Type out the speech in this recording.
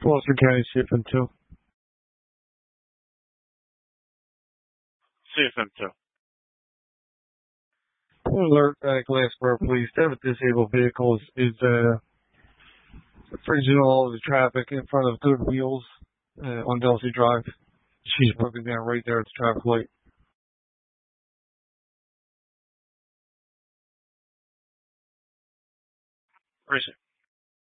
Foster County shipping too. CFM2. Alert at Glassboro Police. They have a disabled vehicle is freezing all of the traffic in front of Good Wheels on Delsey Drive. She's broken down right there at the traffic light. Where is it?